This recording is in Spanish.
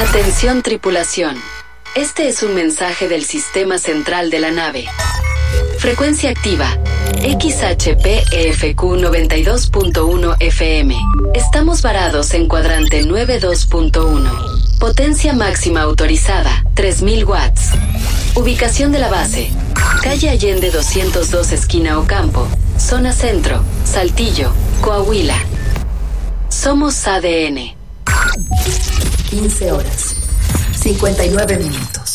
Atención tripulación. Este es un mensaje del sistema central de la nave. Frecuencia activa. XHPEFQ 92.1 FM. Estamos varados en cuadrante 92.1. Potencia máxima autorizada, 3000 watts. Ubicación de la base. Calle Allende 202 esquina Ocampo. Zona Centro, Saltillo, Coahuila. Somos ADN. 15 horas, 59 minutos.